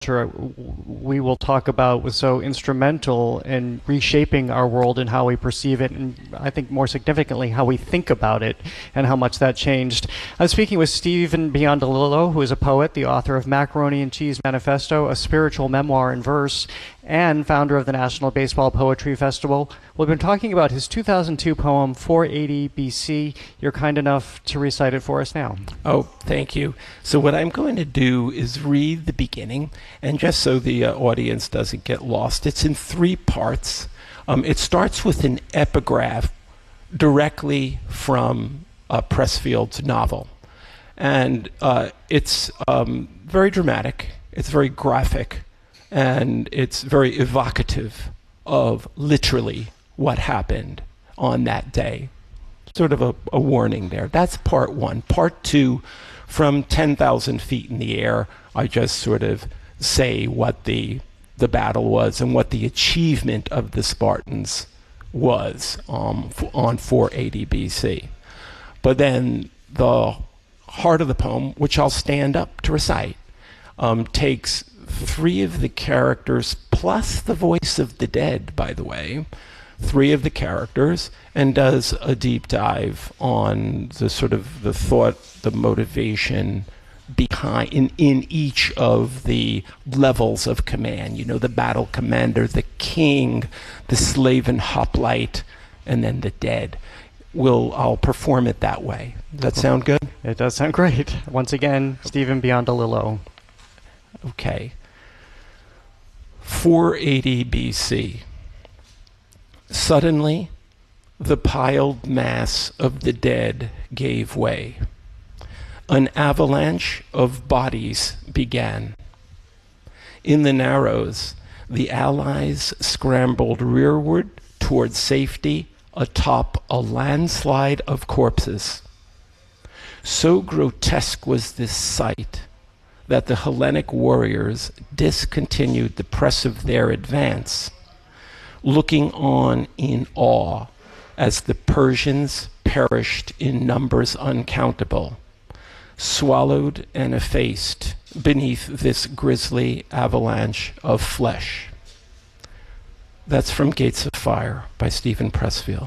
we will talk about was so instrumental in reshaping our world and how we perceive it, and I think more significantly how we think about it and how much that changed. I'm speaking with Stephen Biondolillo, who is a poet, the author of Macaroni and Cheese Manifesto, a spiritual memoir in verse, and founder of the National Baseball Poetry Festival. We've been talking about his 2002 poem, 480 BC. You're kind enough to recite it for us now. Oh, thank you. So what I'm going to do is read the beginning, and just so the audience doesn't get lost, it's in three parts. It starts with an epigraph directly from Pressfield's novel. And it's very dramatic, it's very graphic, and it's very evocative of literally what happened on that day. Sort of a warning there. That's part one. Part two, from 10,000 feet in the air, I just sort of say what the battle was and what the achievement of the Spartans was on 480 BC. But then the heart of the poem, which I'll stand up to recite, takes three of the characters, plus the voice of the dead, by the way, three of the characters, and does a deep dive on the sort of the thought, the motivation behind in each of the levels of command. You know, the battle commander, the king, the slave and hoplite, and then the dead. I'll perform it that way. Does that sound good? It does sound great. Once again, Stephen Biondolillo. Okay. 480 BC. Suddenly, the piled mass of the dead gave way. An avalanche of bodies began. In the Narrows, the Allies scrambled rearward toward safety atop a landslide of corpses. So grotesque was this sight that the Hellenic warriors discontinued the press of their advance, looking on in awe as the Persians perished in numbers uncountable, swallowed and effaced beneath this grisly avalanche of flesh. That's from Gates of Fire by Stephen Pressfield.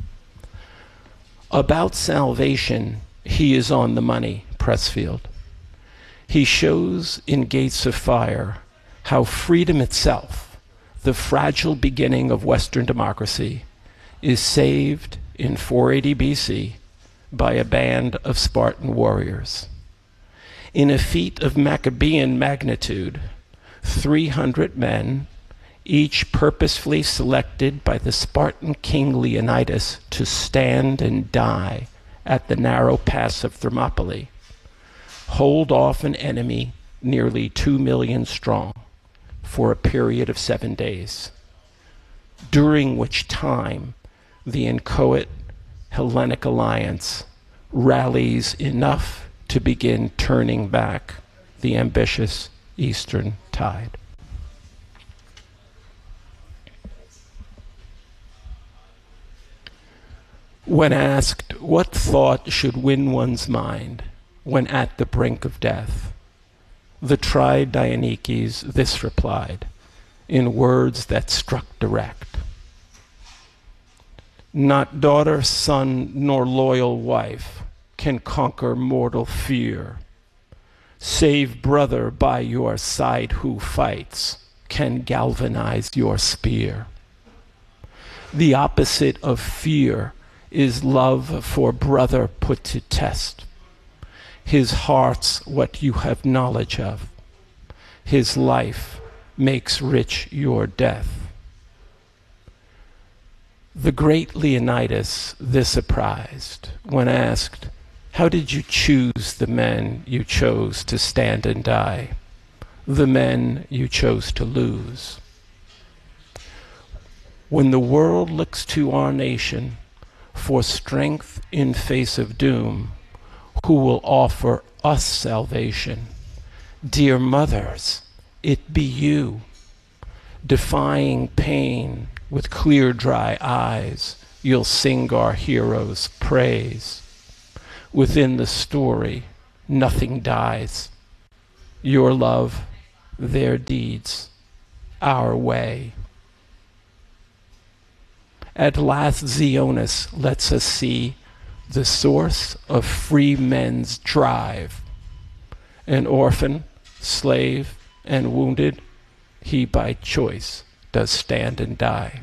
About salvation, he is on the money, Pressfield. He shows in Gates of Fire how freedom itself, the fragile beginning of Western democracy, is saved in 480 BC by a band of Spartan warriors. In a feat of Maccabean magnitude, 300 men, each purposefully selected by the Spartan king Leonidas to stand and die at the narrow pass of Thermopylae, hold off an enemy nearly 2 million strong for a period of 7 days, during which time the inchoate Hellenic alliance rallies enough to begin turning back the ambitious Eastern tide. When asked what thought should win one's mind when at the brink of death, the tried Dionysius this replied, in words that struck direct. Not daughter, son, nor loyal wife can conquer mortal fear, save brother by your side who fights can galvanize your spear. The opposite of fear is love for brother put to test. His heart's what you have knowledge of. His life makes rich your death. The great Leonidas this apprised when asked, how did you choose the men you chose to stand and die, the men you chose to lose? When the world looks to our nation for strength in face of doom, who will offer us salvation? Dear mothers, it be you. Defying pain with clear dry eyes, you'll sing our heroes' praise. Within the story, nothing dies. Your love their deeds our way. At last Zionis lets us see the source of free men's drive. An orphan, slave, and wounded, he by choice does stand and die.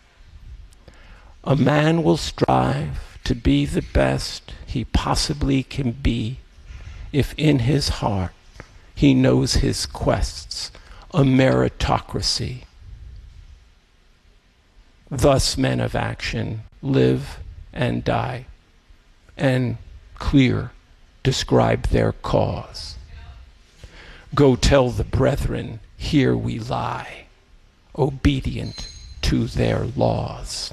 A man will strive to be the best he possibly can be if in his heart he knows his quest's a meritocracy. Thus men of action live and die, and clear describe their cause. Go tell the brethren, here we lie, obedient to their laws.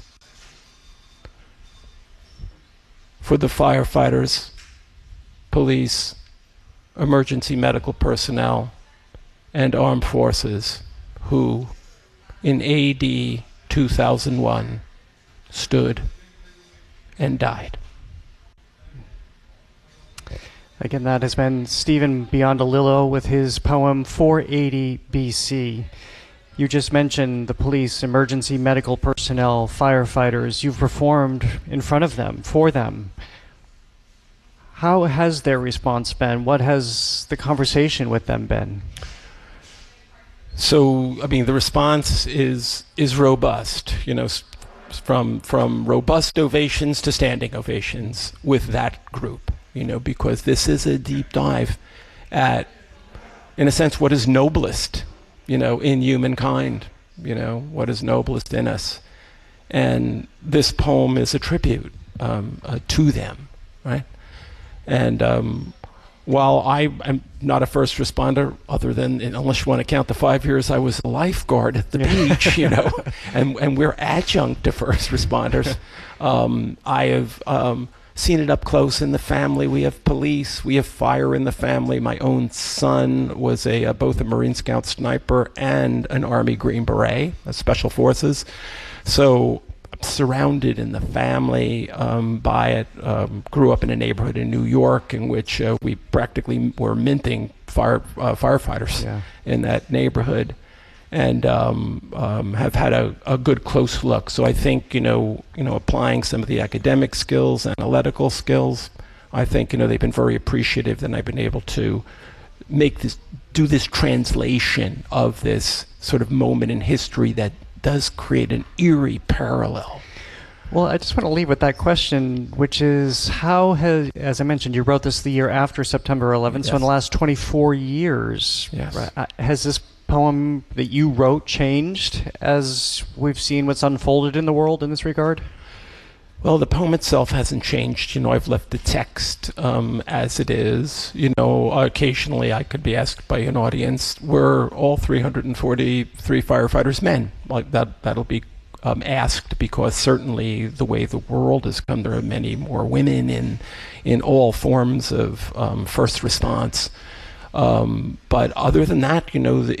For the firefighters, police, emergency medical personnel, and armed forces who, in AD 2001, stood and died. Again, that has been Stephen Biondolillo with his poem 480 BC. You just mentioned the police, emergency medical personnel, firefighters. You've performed in front of them, for them. How has their response been? What has the conversation with them been? So, I mean, the response is robust, from robust ovations to standing ovations with that group, because this is a deep dive at, in a sense, what is noblest, in humankind, what is noblest in us. And this poem is a tribute to them, right? And while I am not a first responder, other than, unless you want to count the 5 years I was a lifeguard at the beach, and we're adjunct to first responders, I have seen it up close in the family. We have police, we have fire in the family. My own son was both a Marine Scout sniper and an Army Green Beret, Special Forces. So I'm surrounded in the family by it. Grew up in a neighborhood in New York in which we practically were minting firefighters in that neighborhood, and have had a good close look. So I think applying some of the academic skills, analytical skills, I think they've been very appreciative that I've been able to do this translation of this sort of moment in history that does create an eerie parallel. Well, I just want to leave with that question, which is how has, as I mentioned, you wrote this the year after September 11th, so in the last 24 years, has this poem that you wrote changed as we've seen what's unfolded in the world in this regard? Well, the poem itself hasn't changed. I've left the text as it is. Occasionally I could be asked by an audience, were all 343 firefighters men? Like that'll be asked, because certainly the way the world has come, there are many more women in all forms of first response. But other than that,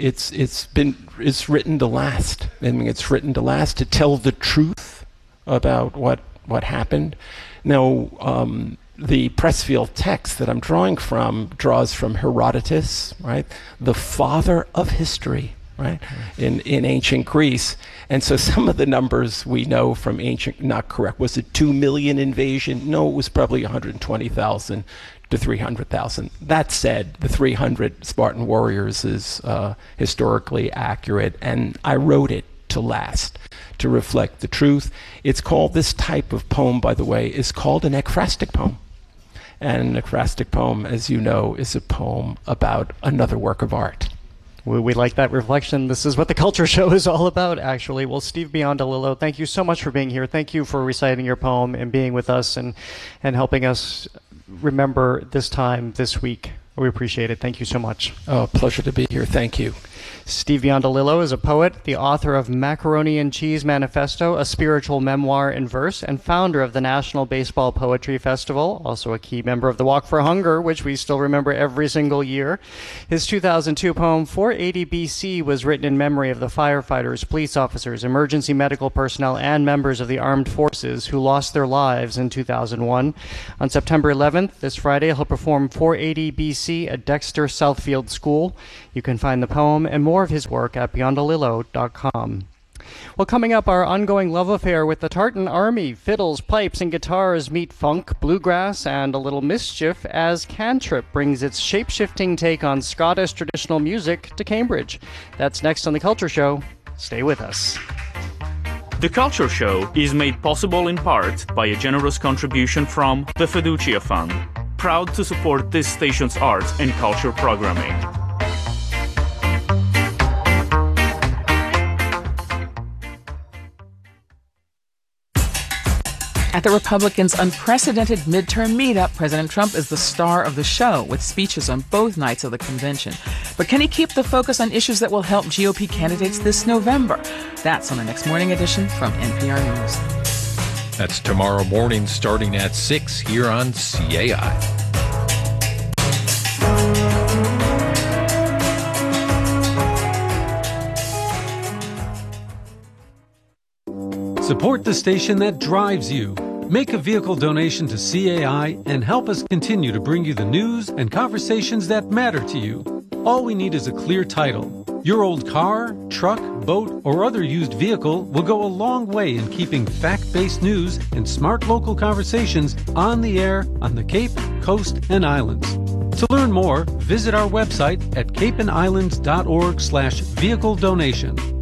it's written to last. I mean, it's written to last, to tell the truth about what happened. Now, the Pressfield text that I'm drawing from draws from Herodotus, right? The father of history, right? In ancient Greece. And so some of the numbers we know from ancient, not correct. Was it 2 million invasion? No, it was probably 120,000 to 300,000. That said, the 300 Spartan warriors is historically accurate, and I wrote it to last, to reflect the truth. It's called, this type of poem, by the way, is called an ekphrastic poem. And an ekphrastic poem, as you know, is a poem about another work of art. We like that reflection. This is what the Culture Show is all about, actually. Well, Steve Biondolillo, thank you so much for being here. Thank you for reciting your poem and being with us and helping us remember this time this week. We appreciate it. Thank you so much. Oh, pleasure to be here. Thank you. Steve Biondelillo is a poet, the author of Macaroni and Cheese Manifesto, a spiritual memoir in verse, and founder of the National Baseball Poetry Festival, also a key member of the Walk for Hunger, which we still remember every single year. His 2002 poem, 480 BC, was written in memory of the firefighters, police officers, emergency medical personnel, and members of the armed forces who lost their lives in 2001. On September 11th, this Friday, he'll perform 480 BC at Dexter Southfield School. You can find the poem and more of his work at biondelillo.com. Well, coming up, our ongoing love affair with the Tartan Army. Fiddles, pipes, and guitars meet funk, bluegrass, and a little mischief as Cantrip brings its shape-shifting take on Scottish traditional music to Cambridge. That's next on The Culture Show. Stay with us. The Culture Show is made possible in part by a generous contribution from the Fiducia Fund, proud to support this station's arts and culture programming. At the Republicans' unprecedented midterm meetup, President Trump is the star of the show, with speeches on both nights of the convention. But can he keep the focus on issues that will help GOP candidates this November? That's on the next morning edition from NPR News. That's tomorrow morning starting at 6 here on CAI. Support the station that drives you. Make a vehicle donation to CAI and help us continue to bring you the news and conversations that matter to you. All we need is a clear title. Your old car, truck, boat, or other used vehicle will go a long way in keeping fact-based news and smart local conversations on the air on the Cape, Coast, and Islands. To learn more, visit our website at capeandislands.org/vehicle donation.